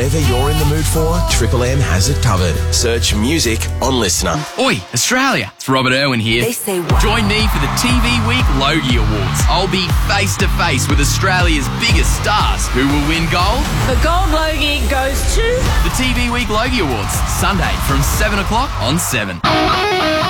Whatever you're in the mood for, Triple M has it covered. Search music on Listener. Oi, Australia. It's Robert Irwin here. They say what? Join me for the TV Week Logie Awards. I'll be face to face with Australia's biggest stars. Who will win gold? The gold Logie goes to... The TV Week Logie Awards, Sunday from 7 o'clock on 7.